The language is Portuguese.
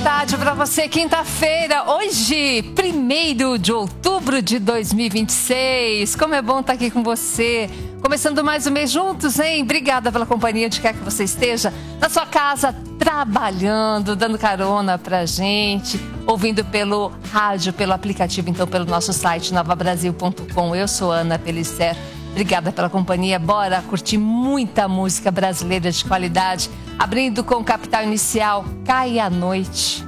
tarde para você, quinta-feira, hoje, 1º de outubro de 2026. Como é bom estar aqui com você. Começando mais um mês juntos, hein? Obrigada pela companhia, onde quer que você esteja. Na sua casa, trabalhando, dando carona pra gente, ouvindo pelo rádio, pelo aplicativo, então pelo nosso site novabrasil.com. Eu sou Ana Pellicer. Obrigada pela companhia. Bora curtir muita música brasileira de qualidade. Abrindo com Capital Inicial, Cai a Noite.